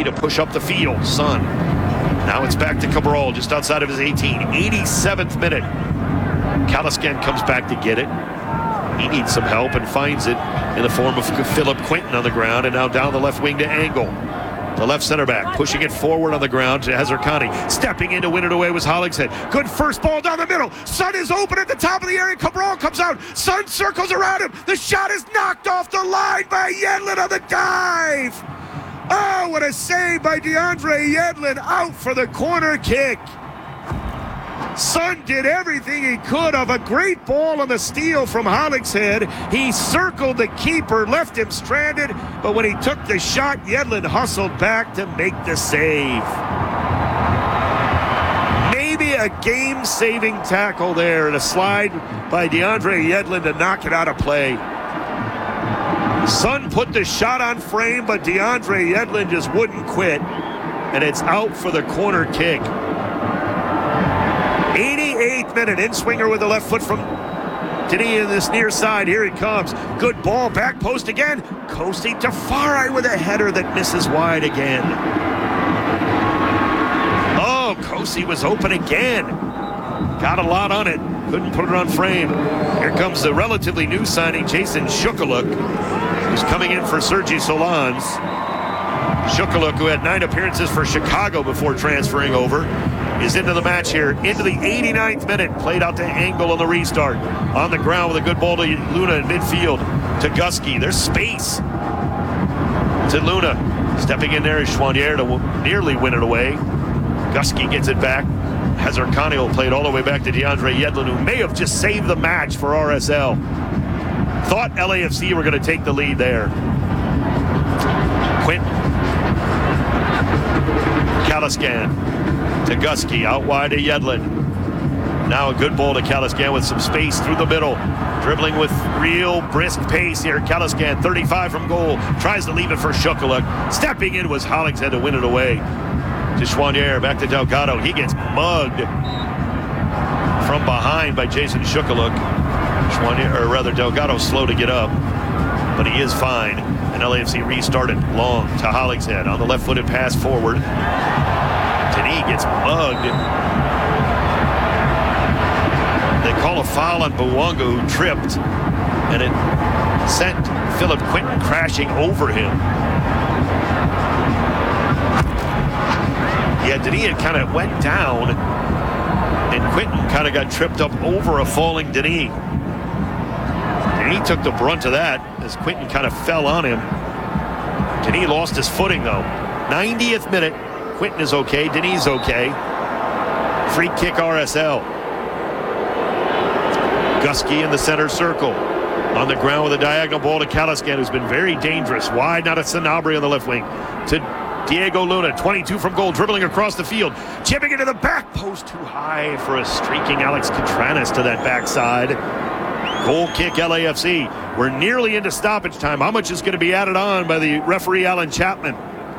to push up the field. Sun. Now it's back to Cabral, just outside of his 18. 87th minute. Kalaskan comes back to get it. He needs some help and finds it in the form of Philip Quinton on the ground, and now down the left wing to Angle. The left center back pushing it forward on the ground to Hazarkani. Stepping in to win it away was Hollingshead. Good first ball down the middle. Sun is open at the top of the area. Cabral comes out. Sun circles around him. The shot is knocked off the line by Yedlin on the dive. Oh, what a save by DeAndre Yedlin, out for the corner kick. Sun did everything he could of a great ball on the steal from Hollingshead. He circled the keeper, left him stranded, but when he took the shot, Yedlin hustled back to make the save. Maybe a game-saving tackle there and a slide by DeAndre Yedlin to knock it out of play. Sun put the shot on frame, but DeAndre Yedlin just wouldn't quit, and it's out for the corner kick. 88th minute, in-swinger with the left foot from Denis in this near side. Here he comes. Good ball, back post again. Coasting to Farai with a header that misses wide again. Oh, Kosi was open again. Got a lot on it. Couldn't put it on frame. Here comes the relatively new signing, Jason Shukaluk, who's coming in for Sergi Solans. Shukaluk, who had 9 appearances for Chicago before transferring over, is into the match here, into the 89th minute. Played out to Angle on the restart. On the ground with a good ball to Luna in midfield. To Gusky. There's space to Luna. Stepping in there is Chouanier to nearly win it away. Gusky gets it back. Hazarkani will play it all the way back to DeAndre Yedlin, who may have just saved the match for RSL. Thought LAFC were going to take the lead there. Quinton. Kalaskan. To Gusky, out wide to Yedlin. Now a good ball to Kalaskan with some space through the middle. Dribbling with real brisk pace here. Kalaskan, 35 from goal. Tries to leave it for Shukaluk. Stepping in was Hollingshead to win it away. To Chouanier, back to Delgado. He gets mugged from behind by Jason Shukaluk. Chouanier, or rather Delgado, slow to get up, but he is fine. And LAFC restarted long to Hollingshead on the left-footed pass forward. Denis gets mugged. They call a foul on Bouanga, who tripped, and it sent Philip Quinton crashing over him. Yeah, Denis kind of went down, and Quinton kind of got tripped up over a falling Denis. Denis took the brunt of that as Quinton kind of fell on him. Denis lost his footing, though. 90th minute. Quinton is okay. Denis okay. Free kick RSL. Gusky in the center circle. On the ground with a diagonal ball to Kalaskan, who's been very dangerous. Wide, not a Sanabria on the left wing. To Diego Luna, 22 from goal, dribbling across the field. Chipping into the back post, too high for a streaking Alex Catranas to that backside. Goal kick LAFC. We're nearly into stoppage time. How much is going to be added on by the referee, Alan Chapman?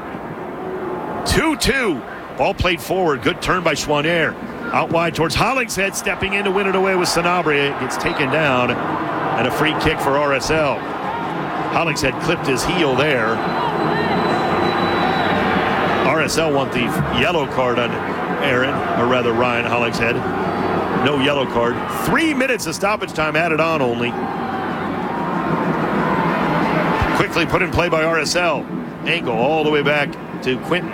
2-2. Ball played forward. Good turn by Chouanier. Out wide towards Hollingshead. Stepping in to win it away with Sanabria. It gets taken down. And a free kick for RSL. Hollingshead clipped his heel there. RSL want the yellow card on Aaron, or rather Ryan Hollingshead. No yellow card. 3 minutes of stoppage time added on only. Quickly put in play by RSL. Angle all the way back to Quinton.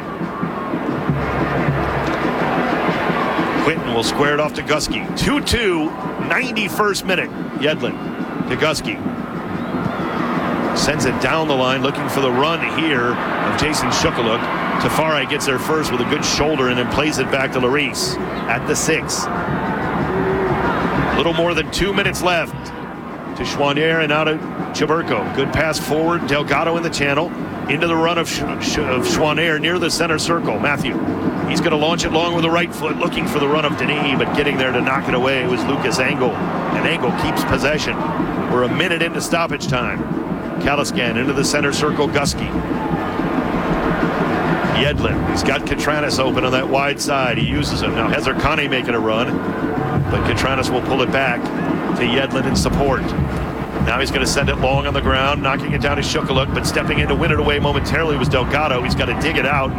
Quinton will square it off to Gusky. 2-2, 91st minute. Yedlin to Gusky. Sends it down the line, looking for the run here of Jason Shukaluk. Tafari gets there first with a good shoulder and then plays it back to Larice at the 6. A little more than 2 minutes left. To Chouanier and out of Chaburko. Good pass forward. Delgado in the channel. Into the run of Chouanier near the center circle. Matthew. He's going to launch it long with the right foot, looking for the run of Denis, but getting there to knock it away was Lucas Angle. And Angle keeps possession. We're a minute into stoppage time. Kalaskan into the center circle. Gusky. Yedlin. He's got Catranas open on that wide side. He uses him. Now Hazarkani making a run, but Catranas will pull it back to Yedlin in support. Now he's going to send it long on the ground, knocking it down to Shukaluk, but stepping in to win it away momentarily was Delgado. He's got to dig it out.